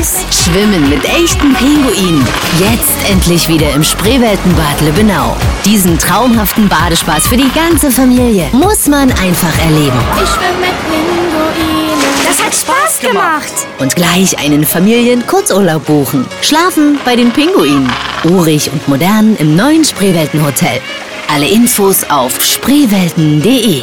Spaß. Schwimmen mit echten Pinguinen. Jetzt endlich wieder im Spreeweltenbad Lübbenau. Diesen traumhaften Badespaß für die ganze Familie muss man einfach erleben. Ich schwimme mit Pinguinen. Das hat Spaß gemacht. Und gleich einen Familien-Kurzurlaub buchen. Schlafen bei den Pinguinen. Urig und modern im neuen Spreeweltenhotel. Alle Infos auf spreewelten.de.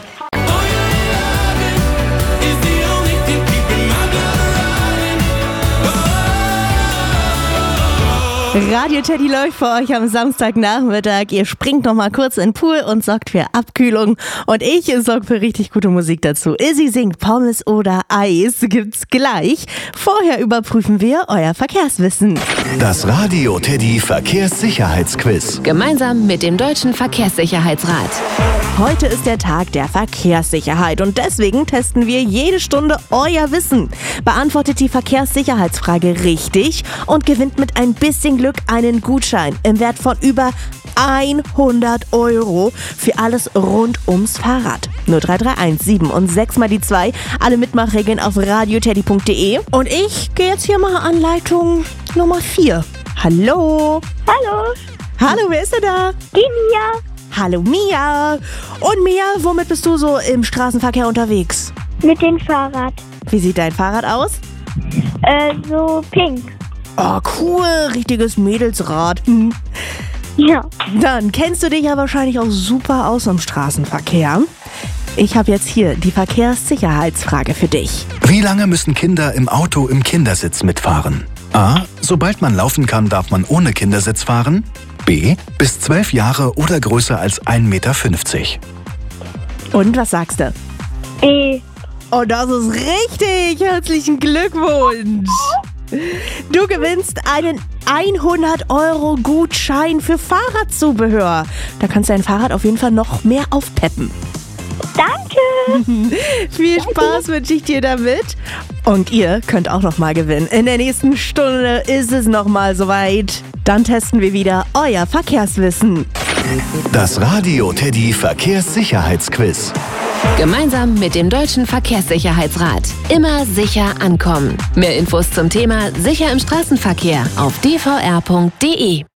Radio Teddy läuft für euch am Samstagnachmittag. Ihr springt noch mal kurz in den Pool und sorgt für Abkühlung. Und ich sorge für richtig gute Musik dazu. Izzy singt Pommes oder Eis gibt's gleich. Vorher überprüfen wir euer Verkehrswissen. Das Radio Teddy Verkehrssicherheitsquiz. Gemeinsam mit dem Deutschen Verkehrssicherheitsrat. Heute ist der Tag der Verkehrssicherheit und deswegen testen wir jede Stunde euer Wissen. Beantwortet die Verkehrssicherheitsfrage richtig und gewinnt mit ein bisschen Glück einen Gutschein im Wert von über 100 € für alles rund ums Fahrrad. 0331 7 und 6 mal die 2. Alle Mitmachregeln auf radioteddy.de. Und ich gehe jetzt hier mal an Leitung Nummer 4. Hallo. Hallo, Hallo, wer ist denn da? die Mia. Hallo Mia. Und Mia, womit bist du so im Straßenverkehr unterwegs? Mit dem Fahrrad. Wie sieht dein Fahrrad aus? So pink. Oh, cool. Richtiges Mädelsrad. Ja. Dann kennst du dich ja wahrscheinlich auch super aus im Straßenverkehr. Ich habe jetzt hier die Verkehrssicherheitsfrage für dich. Wie lange müssen Kinder im Auto im Kindersitz mitfahren? A. Sobald man laufen kann, darf man ohne Kindersitz fahren. B. Bis 12 Jahre oder größer als 1,50 Meter. Und was sagst du? B. Oh, das ist richtig. Herzlichen Glückwunsch. Du gewinnst einen 100 € Gutschein für Fahrradzubehör. Da kannst du dein Fahrrad auf jeden Fall noch mehr aufpeppen. Danke. Viel Spaß wünsche ich dir damit. Und ihr könnt auch noch mal gewinnen. In der nächsten Stunde ist es noch mal soweit. Dann testen wir wieder euer Verkehrswissen. Das Radio Teddy Verkehrssicherheitsquiz. Gemeinsam mit dem Deutschen Verkehrssicherheitsrat. Immer sicher ankommen. Mehr Infos zum Thema Sicher im Straßenverkehr auf dvr.de.